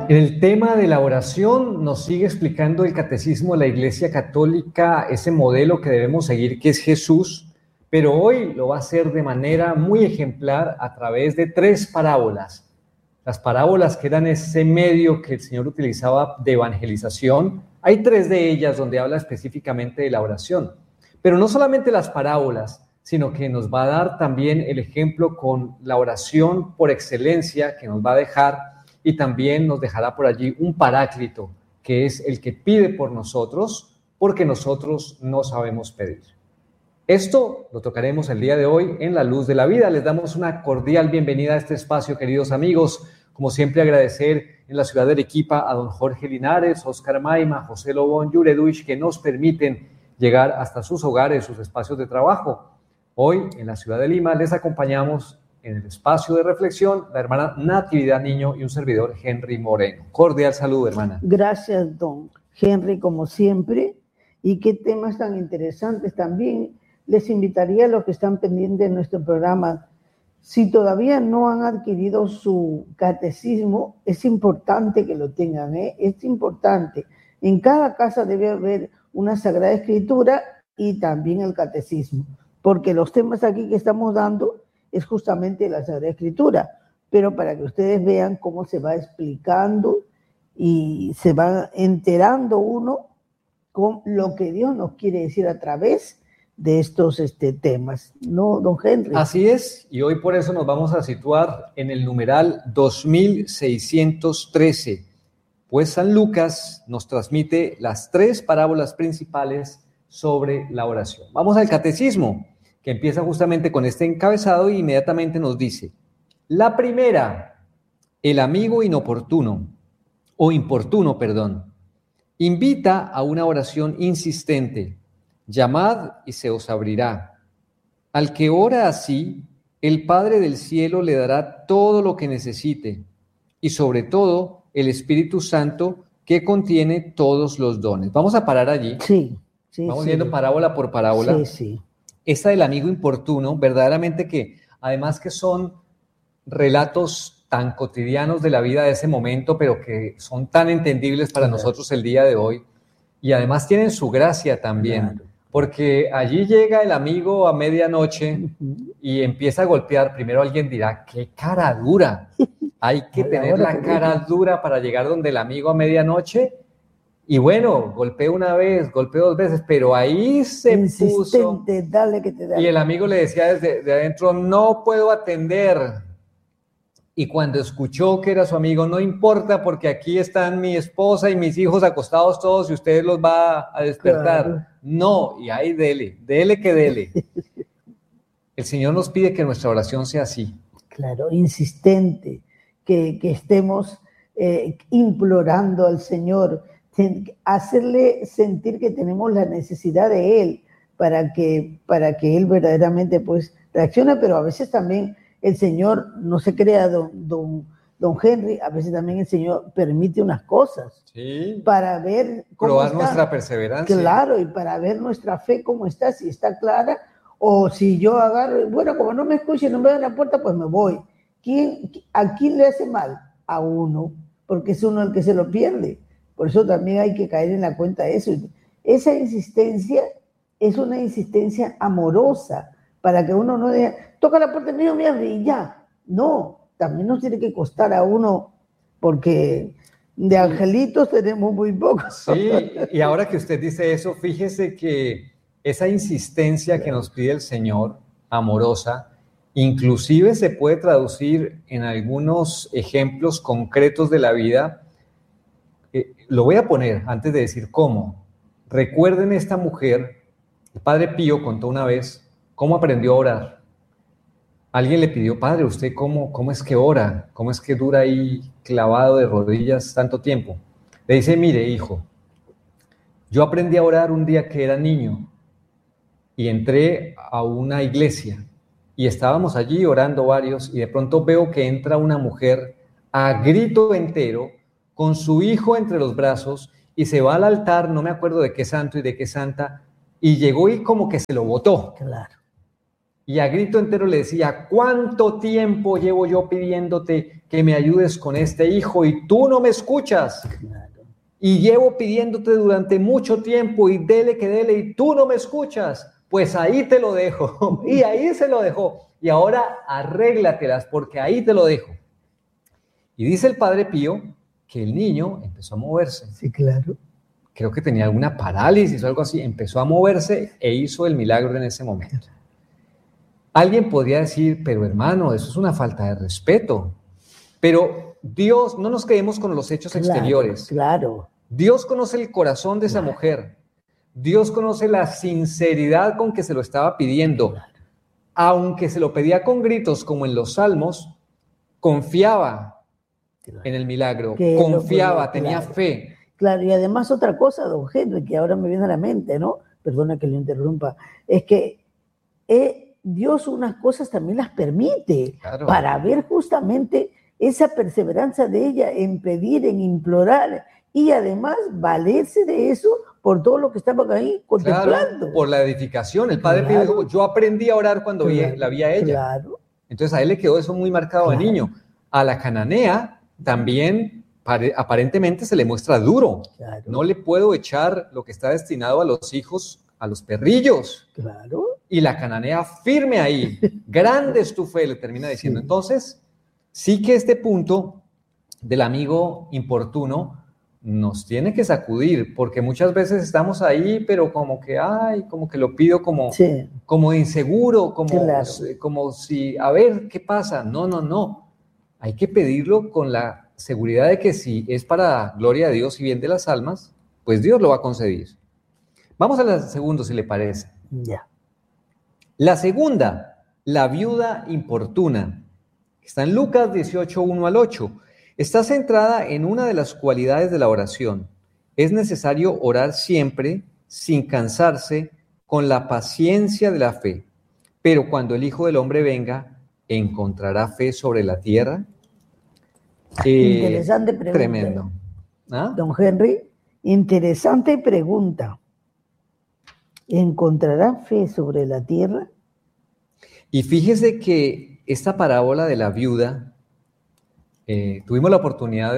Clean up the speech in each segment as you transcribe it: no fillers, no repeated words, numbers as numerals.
En el tema de la oración nos sigue explicando el Catecismo de la Iglesia Católica, ese modelo que debemos seguir, que es Jesús, pero hoy lo va a hacer de manera muy ejemplar a través de 3 parábolas. Las parábolas que eran ese medio que el Señor utilizaba de evangelización, hay 3 de ellas donde habla específicamente de la oración. Pero no solamente las parábolas, sino que nos va a dar también el ejemplo con la oración por excelencia que nos va a dejar, y también nos dejará por allí un paráclito, que es el que pide por nosotros, porque nosotros no sabemos pedir. Esto lo tocaremos el día de hoy en La Luz de la Vida. Les damos una cordial bienvenida a este espacio, queridos amigos. Como siempre, agradecer en la ciudad de Arequipa a don Jorge Linares, Oscar Maima, José Lobón, Yureduich, que nos permiten llegar hasta sus hogares, sus espacios de trabajo. Hoy, en la ciudad de Lima, les acompañamos en el espacio de reflexión la hermana Natividad Niño y un servidor, Henry Moreno. Cordial saludo, hermana. Gracias, don Henry, como siempre. Y qué temas tan interesantes también. Les invitaría a los que están pendientes de nuestro programa, si todavía no han adquirido su catecismo, es importante que lo tengan, es importante. En cada casa debe haber una Sagrada Escritura y también el catecismo, porque los temas aquí que estamos dando es justamente la Sagrada Escritura, pero para que ustedes vean cómo se va explicando y se va enterando uno con lo que Dios nos quiere decir a través de estos temas, ¿no, don Henry? Así es, y hoy por eso nos vamos a situar en el numeral 2613, pues San Lucas nos transmite las 3 parábolas principales sobre la oración. Vamos al catecismo, que empieza justamente con este encabezado y inmediatamente nos dice: la primera, el amigo importuno, invita a una oración insistente: llamad y se os abrirá. Al que ora así, el Padre del cielo le dará todo lo que necesite, y sobre todo el Espíritu Santo, que contiene todos los dones. Vamos a parar allí. Sí. Vamos viendo parábola por parábola. Sí. Esta del amigo importuno, verdaderamente que, además que son relatos tan cotidianos de la vida de ese momento, pero que son tan entendibles para nosotros el día de hoy, y además tienen su gracia también, porque allí llega el amigo a medianoche y empieza a golpear. Primero alguien dirá: ¡qué cara dura! Hay que tener la cara dura para llegar donde el amigo a medianoche. Y bueno, golpeé una vez, golpeé 2 veces, pero ahí se puso. Dale que te da. Y el amigo le decía desde adentro: no puedo atender. Y cuando escuchó que era su amigo: no importa, porque aquí están mi esposa y mis hijos acostados todos y usted los va a despertar. Claro. No, y ahí dele que dele. El Señor nos pide que nuestra oración sea así. Claro, insistente, que estemos implorando al Señor, hacerle sentir que tenemos la necesidad de Él para que Él verdaderamente pues reaccione, pero a veces también el Señor, no se crea don Henry, a veces también el Señor permite unas cosas, sí, para ver cómo probar está nuestra perseverancia. Claro, y para ver nuestra fe cómo está, si está clara, o si yo agarro, bueno, como no me escuchen, no me dan la puerta, pues me voy. ¿A quién le hace mal? A uno, porque es uno el que se lo pierde. Por eso también hay que caer en la cuenta de eso. Esa insistencia es una insistencia amorosa, para que uno no diga: toca la puerta, mío, me abre y ya. No, también nos tiene que costar a uno, porque de angelitos tenemos muy pocos. Sí, y ahora que usted dice eso, fíjese que esa insistencia que nos pide el Señor, amorosa, inclusive se puede traducir en algunos ejemplos concretos de la vida. Lo voy a poner antes de decir cómo. Recuerden esta mujer, el Padre Pío contó una vez cómo aprendió a orar. Alguien le pidió: padre, ¿usted cómo es que ora? ¿Cómo es que dura ahí clavado de rodillas tanto tiempo? Le dice: mire, hijo, yo aprendí a orar un día que era niño y entré a una iglesia y estábamos allí orando varios, y de pronto veo que entra una mujer a grito entero con su hijo entre los brazos y se va al altar, no me acuerdo de qué santo y de qué santa, y llegó y como que se lo botó. Claro. y a grito entero le decía, ¿cuánto tiempo llevo yo pidiéndote que me ayudes con este hijo y tú no me escuchas? Claro. Y llevo pidiéndote durante mucho tiempo y dele que dele y tú no me escuchas. Pues ahí te lo dejo. Y ahí se lo dejó. Y ahora arréglatelas porque ahí te lo dejo. Y dice el Padre Pío que el niño empezó a moverse. Sí, claro. Creo que tenía alguna parálisis o algo así. Empezó a moverse e hizo el milagro en ese momento. Alguien podría decir, pero hermano, eso es una falta de respeto. Pero Dios, no nos quedemos con los hechos exteriores. Claro. Dios conoce el corazón de esa mujer. Dios conoce la sinceridad con que se lo estaba pidiendo. Aunque se lo pedía con gritos, como en los Salmos, confiaba en el milagro. Confiaba, tenía fe. Claro, y además otra cosa, don Henry, que ahora me viene a la mente, ¿no? Perdona que lo interrumpa. Es que Dios unas cosas también las permite para ver justamente esa perseverancia de ella en pedir, en implorar y además valerse de eso por todo lo que estaban ahí contemplando. Claro, por la edificación. El Padre Pío dijo, yo aprendí a orar cuando la vi a ella. Claro. Entonces a él le quedó eso muy marcado de niño. A la cananea también aparentemente se le muestra duro. Claro. No le puedo echar lo que está destinado a los hijos, a los perrillos. Claro. Y la cananea firme ahí. Grande es tu fe, le termina diciendo. Entonces, sí que este punto del amigo importuno nos tiene que sacudir, porque muchas veces estamos ahí, pero como que, como que lo pido como inseguro, como si, a ver, ¿qué pasa? No. Hay que pedirlo con la seguridad de que si es para gloria de Dios y bien de las almas, pues Dios lo va a conceder. Vamos a la segunda, si le parece. Ya. La segunda, la viuda importuna, está en Lucas 18, 1 al 8. Está centrada en una de las cualidades de la oración. Es necesario orar siempre, sin cansarse, con la paciencia de la fe. Pero cuando el Hijo del Hombre venga, ¿encontrará fe sobre la tierra? Interesante pregunta. Tremendo. ¿Ah? Don Henry, interesante pregunta. ¿Encontrará fe sobre la tierra? Y fíjese que esta parábola de la viuda, tuvimos la oportunidad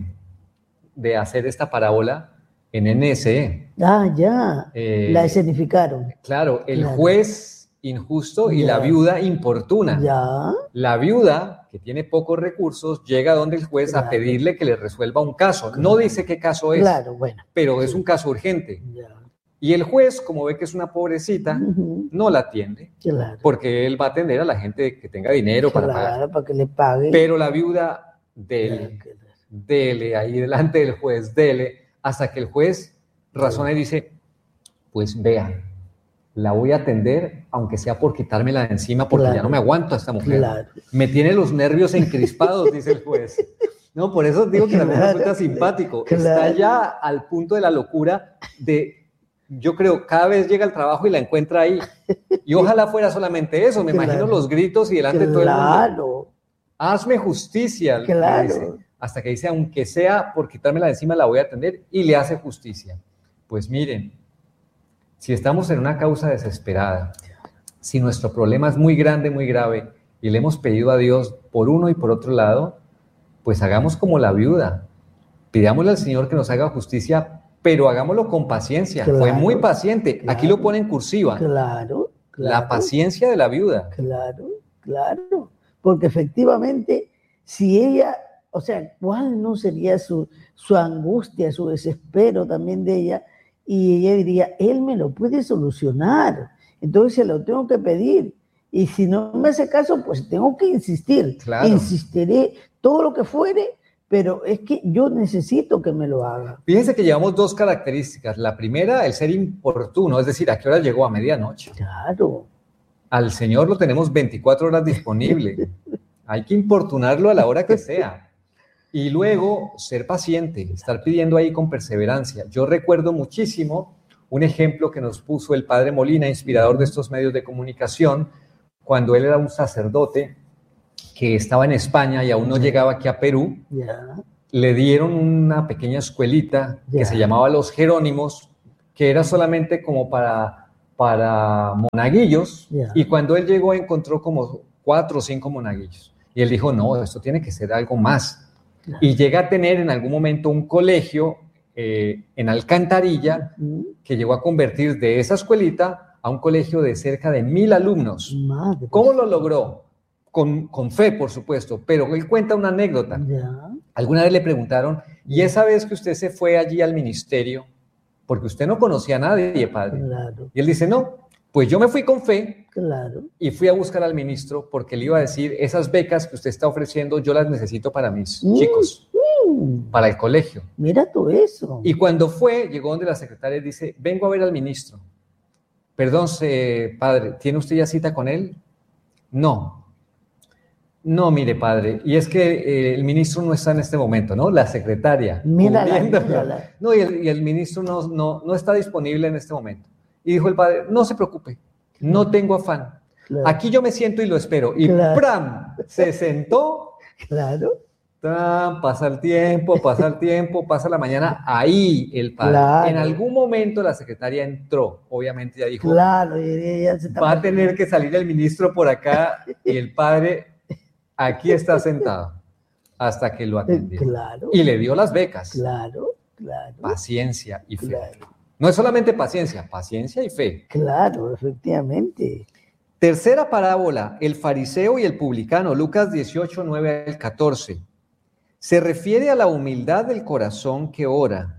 de hacer esta parábola en NSE. Ya, la escenificaron. Claro, el juez injusto y la viuda importuna. Ya. La viuda, que tiene pocos recursos, llega donde el juez a pedirle que le resuelva un caso. No dice qué caso es, pero es un caso urgente. Ya. Y el juez, como ve que es una pobrecita, no la atiende, porque él va a atender a la gente que tenga dinero para pagar. Para que le pague. Pero la viuda, dele ahí delante del juez, dele, hasta que el juez razona y dice, pues vea, la voy a atender, aunque sea por quitármela de encima, porque ya no me aguanto a esta mujer. Me tiene los nervios encrispados, dice el juez. No, por eso digo que también resulta simpático. Está ya al punto de la locura de... Yo creo, cada vez llega al trabajo y la encuentra ahí. Y ojalá fuera solamente eso. Me imagino los gritos y delante de todo el mundo. Hazme justicia. Dice, hasta que dice, aunque sea por quitármela de encima, la voy a atender. Y le hace justicia. Pues miren, si estamos en una causa desesperada, si nuestro problema es muy grande, muy grave, y le hemos pedido a Dios por uno y por otro lado, pues hagamos como la viuda. Pidámosle al Señor que nos haga justicia, pero hagámoslo con paciencia. Fue muy paciente. Aquí lo pone en cursiva. La paciencia de la viuda. Claro. Porque efectivamente, si ella, o sea, ¿cuál no sería su angustia, su desespero también de ella? Y ella diría, él me lo puede solucionar. Entonces se lo tengo que pedir. Y si no me hace caso, pues tengo que insistir. Insistiré todo lo que fuere, pero es que yo necesito que me lo haga. Fíjense que llevamos dos características. La primera, el ser importuno, es decir, ¿a qué hora llegó? A medianoche. Claro. Al Señor lo tenemos 24 horas disponible. Hay que importunarlo a la hora que sea. Y luego, ser paciente, estar pidiendo ahí con perseverancia. Yo recuerdo muchísimo un ejemplo que nos puso el padre Molina, inspirador de estos medios de comunicación, cuando él era un sacerdote que estaba en España y aún no llegaba aquí a Perú. Le dieron una pequeña escuelita que se llamaba Los Jerónimos, que era solamente como para para monaguillos, Ya. y cuando él llegó encontró como 4 o 5 monaguillos. Y él dijo, no, esto tiene que ser algo más. Claro. Y llega a tener en algún momento un colegio en Alcantarilla, que llegó a convertir de esa escuelita a un colegio de cerca de 1,000 alumnos. Madre. ¿Cómo lo logró? Con fe, por supuesto, pero él cuenta una anécdota. Ya. Alguna vez le preguntaron, ¿y esa vez que usted se fue allí al ministerio? Porque usted no conocía a nadie, padre. Claro, Y él dice, no, pues yo me fui con fe claro. y fui a buscar al ministro porque le iba a decir, esas becas que usted está ofreciendo, yo las necesito para mis chicos, para el colegio. Mira tú eso. Y cuando fue, llegó donde la secretaria y dice, vengo a ver al ministro. Perdón, padre, ¿tiene usted ya cita con él? No. No, mire, padre, y es que el ministro no está en este momento, ¿no? La secretaria. Mírala, cubriéndolo. mírala. No, y el ministro no está disponible en este momento. Y dijo el padre, no se preocupe, no tengo afán. Claro. Aquí yo me siento y lo espero. Y Claro. ¡pram! Se sentó. Claro. Pasa el tiempo, pasa la mañana, ahí el padre. Claro. En algún momento la secretaria entró, obviamente ya dijo, Claro, y ella se está va a tener que salir el ministro por acá, y el padre aquí está sentado hasta que lo atendió. Claro. Y le dio las becas. Claro, claro. Paciencia y fe. Claro. No es solamente paciencia, paciencia y fe. Claro, efectivamente. Tercera parábola, el fariseo y el publicano, Lucas 18, 9 al 14. Se refiere a la humildad del corazón que ora.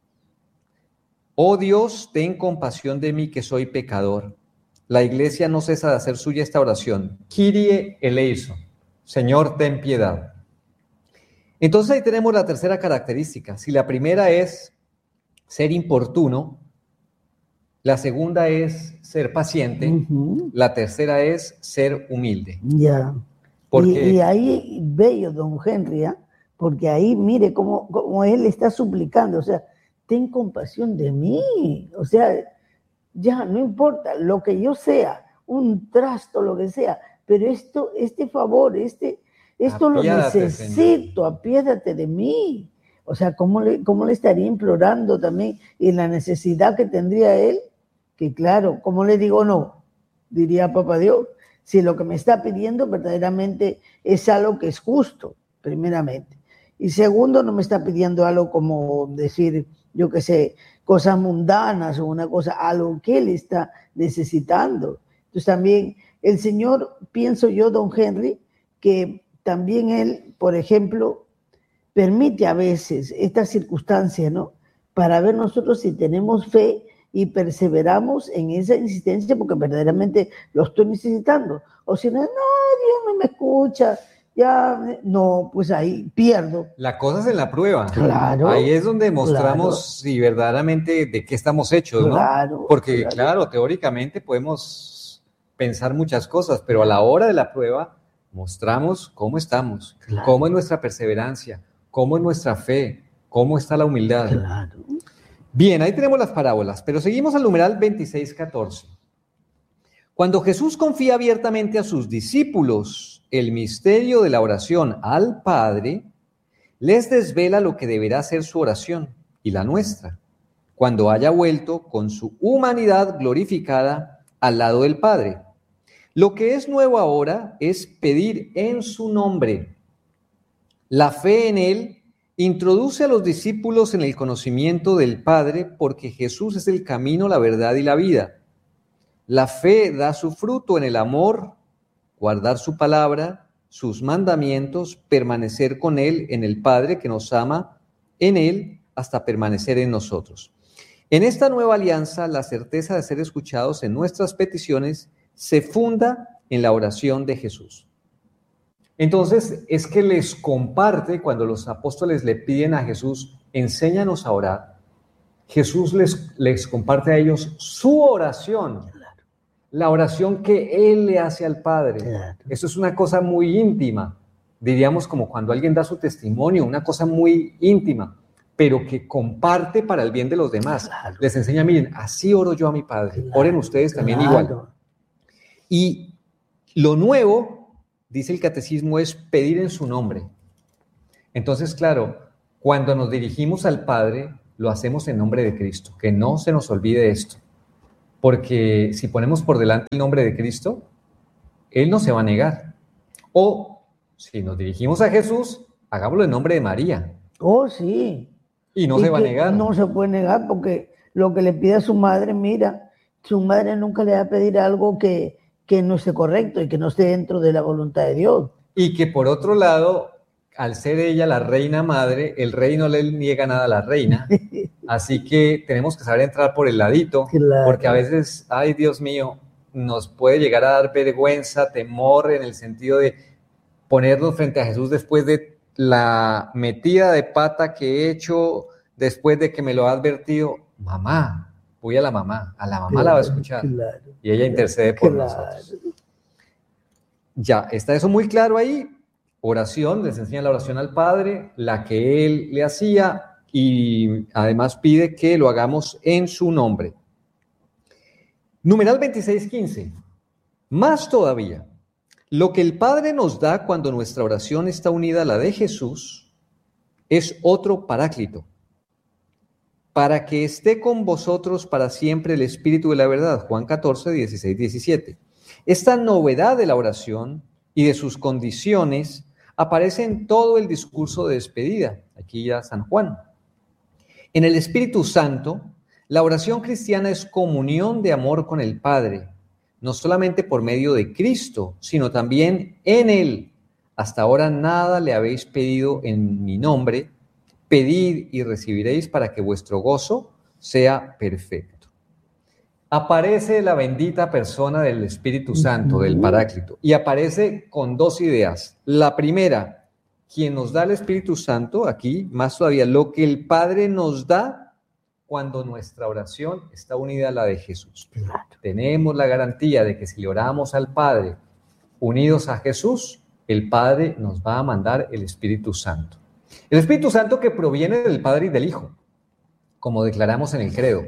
Oh Dios, ten compasión de mí que soy pecador. La iglesia no cesa de hacer suya esta oración. Kyrie eleison. Señor, ten piedad. Entonces ahí tenemos la tercera característica. Si la primera es ser importuno, la segunda es ser paciente, la tercera es ser humilde. Ya. Porque Y ahí, bello, don Henry, ¿eh? Porque ahí, mire cómo él está suplicando, o sea, ten compasión de mí, o sea, ya, no importa, lo que yo sea, un trasto, lo que sea, pero este favor, esto lo Apiádate, necesito, apiádate de mí. O sea, ¿cómo le estaría implorando también? Y la necesidad que tendría él, que claro, ¿cómo le digo no? Diría Papá Dios, si lo que me está pidiendo verdaderamente es algo que es justo, primeramente. Y segundo, no me está pidiendo algo como decir, yo qué sé, cosas mundanas o una cosa, algo que él está necesitando. Entonces también el Señor, pienso yo, don Henry, que también él, por ejemplo, permite a veces esta circunstancia, ¿no? Para ver nosotros si tenemos fe y perseveramos en esa insistencia porque verdaderamente lo estoy necesitando. O si no, Dios no me escucha, ya, no, pues ahí pierdo. la cosa es en la prueba. Claro. Ahí es donde mostramos si verdaderamente de qué estamos hechos, ¿no? Claro. Porque, claro, teóricamente podemos pensar muchas cosas, pero a la hora de la prueba mostramos cómo estamos, Claro. cómo es nuestra perseverancia, cómo es nuestra fe, cómo está la humildad. Claro. Bien, ahí tenemos las parábolas, pero seguimos al numeral 26:14. Cuando Jesús confía abiertamente a sus discípulos el misterio de la oración al Padre, les desvela lo que deberá ser su oración y la nuestra, cuando haya vuelto con su humanidad glorificada al lado del Padre. Lo que es nuevo ahora es pedir en su nombre. La fe en Él introduce a los discípulos en el conocimiento del Padre porque Jesús es el camino, la verdad y la vida. La fe da su fruto en el amor, guardar su palabra, sus mandamientos, permanecer con Él en el Padre que nos ama en Él hasta permanecer en nosotros. En esta nueva alianza, la certeza de ser escuchados en nuestras peticiones se funda en la oración de Jesús. Entonces, es que les comparte, cuando los apóstoles le piden a Jesús, enséñanos a orar, Jesús les comparte a ellos su oración, la oración que Él le hace al Padre. Claro. Eso es una cosa muy íntima, diríamos como cuando alguien da su testimonio, una cosa muy íntima, pero que comparte para el bien de los demás. Claro. Les enseña, miren, así oro yo a mi Padre, Claro, oren ustedes también claro. igual. Y lo nuevo, dice el catecismo, es pedir en su nombre. Entonces, claro, cuando nos dirigimos al Padre, lo hacemos en nombre de Cristo. Que no se nos olvide esto. Porque si ponemos por delante el nombre de Cristo, Él no se va a negar. O si nos dirigimos a Jesús, hagámoslo en nombre de María. Oh, sí. Y no se va a negar. No se puede negar porque lo que le pide a su madre, mira, su madre nunca le va a pedir algo que no esté correcto y que no esté dentro de la voluntad de Dios. Y que por otro lado, al ser ella la reina madre, el rey no le niega nada a la reina. Así que tenemos que saber entrar por el ladito, Claro. Porque a veces, ay Dios mío, nos puede llegar a dar vergüenza, temor, en el sentido de ponernos frente a Jesús después de la metida de pata que he hecho, después de que me lo ha advertido. Mamá, voy a la mamá Claro, la va a escuchar. claro, Y ella intercede por nosotros. Ya, está eso muy claro ahí. Oración, les enseña la oración al Padre, la que Él le hacía, y además pide que lo hagamos en su nombre. Numeral 26:15. Más todavía, lo que el Padre nos da cuando nuestra oración está unida a la de Jesús es otro Paráclito, para que esté con vosotros para siempre el Espíritu de la verdad. Juan 14, 16, 17. Esta novedad de la oración y de sus condiciones aparece en todo el discurso de despedida. Aquí ya San Juan. En el Espíritu Santo, la oración cristiana es comunión de amor con el Padre, no solamente por medio de Cristo, sino también en Él. Hasta ahora nada le habéis pedido en mi nombre. Pedid y recibiréis para que vuestro gozo sea perfecto. Aparece la bendita persona del Espíritu Santo, del Paráclito, y aparece con dos ideas. La primera, quien nos da el Espíritu Santo, aquí más todavía, lo que el Padre nos da cuando nuestra oración está unida a la de Jesús. Claro. Tenemos la garantía de que si le oramos al Padre unidos a Jesús, el Padre nos va a mandar el Espíritu Santo. El Espíritu Santo que proviene del Padre y del Hijo, como declaramos en el credo,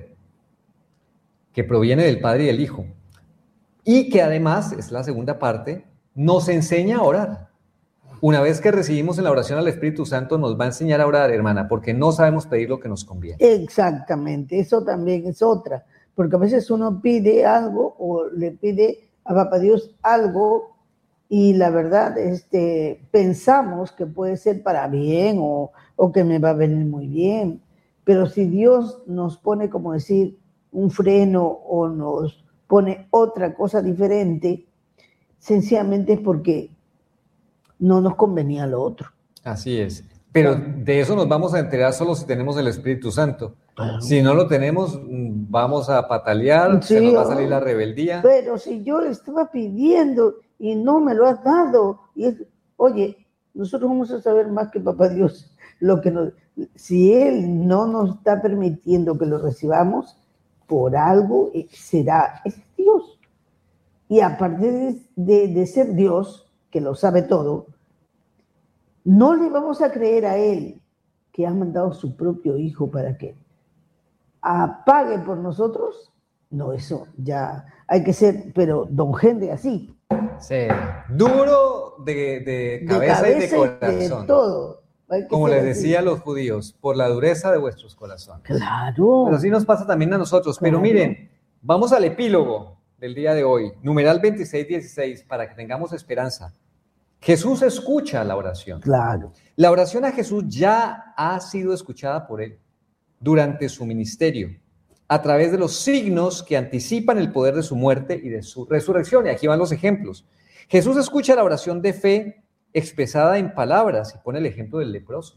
que proviene del Padre y del Hijo, y que además, es la segunda parte, nos enseña a orar. Una vez que recibimos en la oración al Espíritu Santo, nos va a enseñar a orar, hermana, porque no sabemos pedir lo que nos conviene. Exactamente, eso también es otra, porque a veces uno pide algo o le pide a Papá Dios algo y la verdad pensamos que puede ser para bien o que me va a venir muy bien, pero si Dios nos pone, como decir, un freno o nos pone otra cosa diferente, sencillamente es porque no nos convenía lo otro. Así es. Pero de eso nos vamos a enterar solo si tenemos el Espíritu Santo. Claro. Si no lo tenemos, vamos a patalear, Sí, se nos va a salir la rebeldía. Pero si yo le estaba pidiendo y no me lo has dado, oye, nosotros vamos a saber más que Papá Dios lo que si Él no nos está permitiendo que lo recibamos, por algo será, es Dios. Y aparte de ser Dios, que lo sabe todo, no le vamos a creer a Él que ha mandado su propio Hijo para que pague por nosotros. No, eso ya hay que ser, pero don Henry así. Sí, duro de cabeza y de corazón. De todo. Como les decía a los judíos, por la dureza de vuestros corazones. Claro. Pero así nos pasa también a nosotros. Claro. Pero miren, vamos al epílogo del día de hoy, numeral 26:16, para que tengamos esperanza. Jesús escucha la oración. Claro. La oración a Jesús ya ha sido escuchada por Él durante su ministerio, a través de los signos que anticipan el poder de su muerte y de su resurrección. Y aquí van los ejemplos. Jesús escucha la oración de fe expresada en palabras y pone el ejemplo del leproso.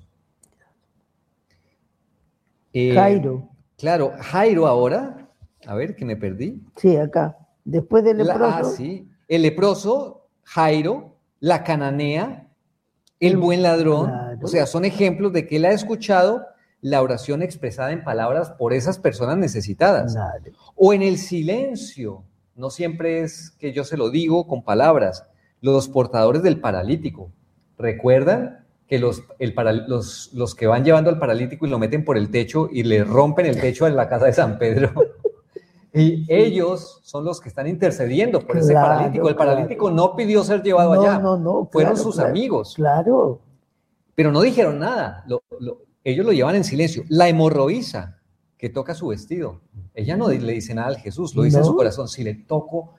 Jairo. Claro, Jairo ahora, a ver, que me perdí. Sí, acá. Después del leproso. Sí, el leproso, Jairo, la cananea, el buen ladrón. Claro. O sea, son ejemplos de que él ha escuchado la oración expresada en palabras por esas personas necesitadas. Claro. O en el silencio, no siempre es que yo se lo digo con palabras. Los portadores del paralítico, ¿recuerdan que los que van llevando al paralítico y lo meten por el techo y le rompen el techo en la casa de San Pedro? Y ellos son los que están intercediendo por ese paralítico. El paralítico no pidió ser llevado allá. No, fueron sus amigos. Claro. Pero no dijeron nada. Ellos lo llevan en silencio. La hemorroísa, que toca su vestido. Ella no le dice nada al Jesús, lo dice en su No. corazón, si le toco